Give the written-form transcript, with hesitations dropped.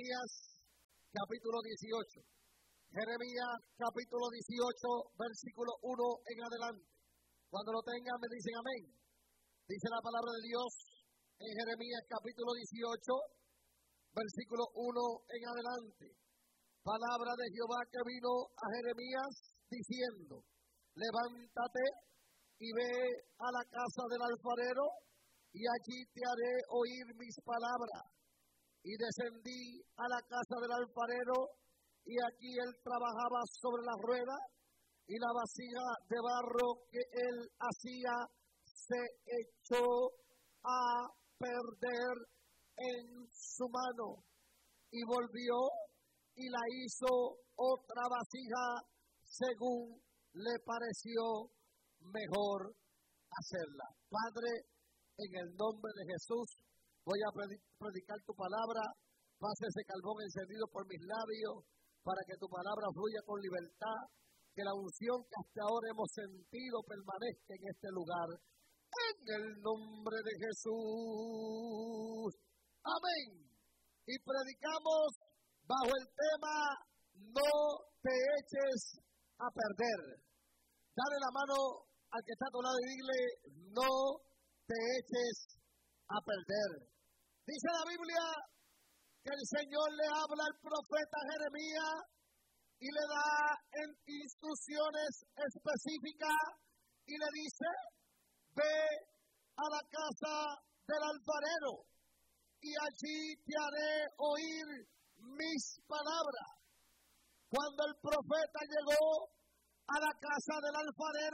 Jeremías capítulo 18. Jeremías capítulo 18, versículo 1 en adelante. Cuando lo tengan me dicen amén. Dice la palabra de Dios en Jeremías capítulo 18, versículo 1 en adelante. Palabra de Jehová que vino a Jeremías diciendo: levántate y ve a la casa del alfarero, y allí te haré oír mis palabras. Y descendí a la casa del alfarero, y aquí él trabajaba sobre la rueda, y la vasija de barro que él hacía se echó a perder en su mano, y volvió y la hizo otra vasija según le pareció mejor hacerla. Padre, en el nombre de Jesús, voy a predicar tu palabra. Pase ese carbón encendido por mis labios para que tu palabra fluya con libertad. Que la unción que hasta ahora hemos sentido permanezca en este lugar. En el nombre de Jesús. Amén. Y predicamos bajo el tema: no te eches a perder. Dale la mano al que está a tu lado y dile: no te eches a perder. Dice la Biblia que el Señor le habla al profeta Jeremías y le da instrucciones específicas y le dice: ve a la casa del alfarero y allí te haré oír mis palabras. Cuando el profeta llegó a la casa del alfarero,